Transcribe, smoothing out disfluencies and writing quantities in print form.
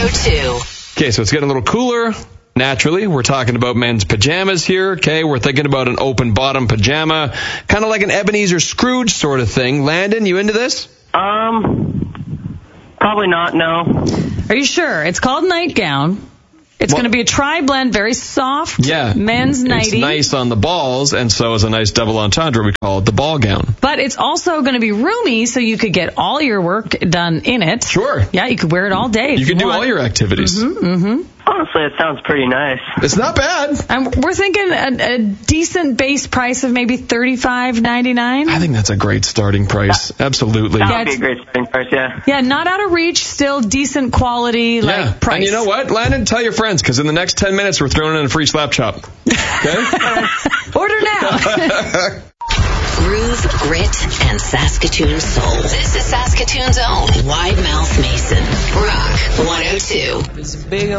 102. Okay, so it's getting a little cooler. Naturally, we're talking about men's pajamas here, okay? We're thinking about an open bottom pajama, kind of like an Ebenezer Scrooge sort of thing. Landon, you into this? Probably not, no. Are you sure? It's called nightgown. It's going to be a tri-blend, very soft men's nightie. It's nice on the balls, and so is a nice double entendre. We call it the ball gown. But it's also going to be roomy, so you could get all your work done in it. Sure. Yeah, you could wear it all day. You can do all your activities. Honestly, it sounds pretty nice. It's not bad. We're thinking a decent base price of maybe $35.99. I think that's a great starting price. Absolutely. That would be a great starting price, yeah. Yeah, not out of reach, still decent quality, price. And you know what, Landon? Tell your friends, because in the next 10 minutes, we're throwing in a free slap chop. Okay? Order now. Groove, grit, and Saskatoon soul. This is Saskatoon's own Wide Mouth Mason. Rock 102. It's a big